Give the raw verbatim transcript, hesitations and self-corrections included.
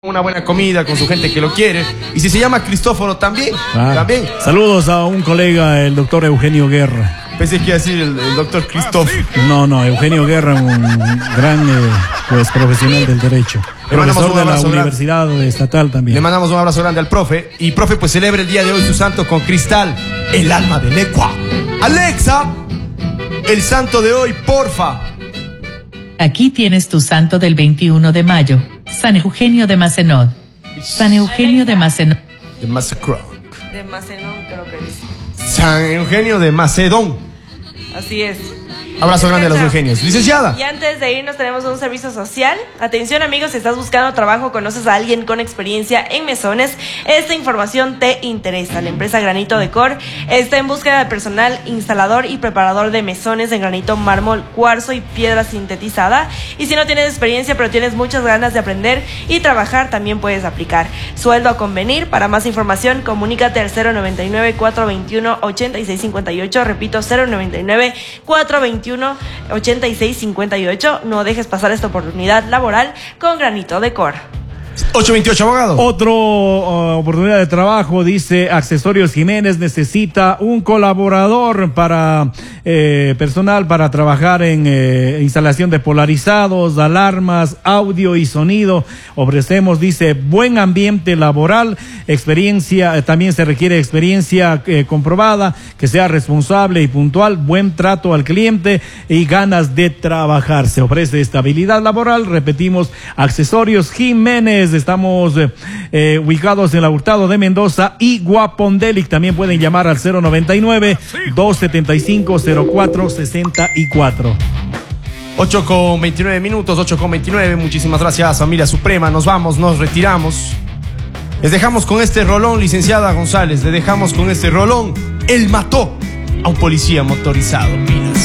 Una buena comida con su gente que lo quiere. Y si se llama Cristóforo también, ah, también. Saludos a un colega, el doctor Eugenio Guerra. Pensé que iba a decir el, el doctor Cristóforo. No, no, Eugenio Guerra, un gran eh, pues, profesional del derecho. Le mandamos Profesor un de la abrazo Universidad grande. Estatal también. Le mandamos un abrazo grande al profe. Y profe, pues celebra el día de hoy su santo con Cristal, el alma del Ecua. Alexa, el santo de hoy, porfa. Aquí tienes tu santo del veintiuno de mayo. San Eugenio de Macenod. San Eugenio de Macenod. De Macedón. De Macenón, creo que dice. San Eugenio de Macedón. Así es. Abrazo grande a los Eugenios. Licenciada. Y antes de irnos tenemos un servicio social. Atención amigos, si estás buscando trabajo, conoces a alguien con experiencia en mesones, esta información te interesa. La empresa Granito Decor está en búsqueda de personal instalador y preparador de mesones en granito, mármol, cuarzo y piedra sintetizada. Y si no tienes experiencia pero tienes muchas ganas de aprender y trabajar, también puedes aplicar. Sueldo a convenir. Para más información, comunícate al cero noventa y nueve, cuatrocientos veintiuno, ochenta y seis cincuenta y ocho. Repito, cero noventa y nueve, cuatrocientos veintiuno, ochenta y seis cincuenta y ocho. No dejes pasar esta oportunidad laboral con Granito Decor. ocho veintiocho, abogado. Otra uh, oportunidad de trabajo, dice Accesorios Jiménez, necesita un colaborador para eh, personal para trabajar en eh, instalación de polarizados, alarmas, audio y sonido. Ofrecemos, dice, buen ambiente laboral, experiencia, eh, también se requiere experiencia eh, comprobada, que sea responsable y puntual, buen trato al cliente y ganas de trabajar. Se ofrece estabilidad laboral, repetimos, Accesorios Jiménez. Estamos eh, ubicados en la Hurtado de Mendoza y Guapondelic. También pueden llamar al cero noventa y nueve, doscientos setenta y cinco, cero cuatro sesenta y cuatro. ocho con veintinueve minutos, ocho con veintinueve. Muchísimas gracias, familia Suprema. Nos vamos, nos retiramos. Les dejamos con este rolón, licenciada González. Les dejamos con este rolón. Él mató a un policía motorizado, Pinas.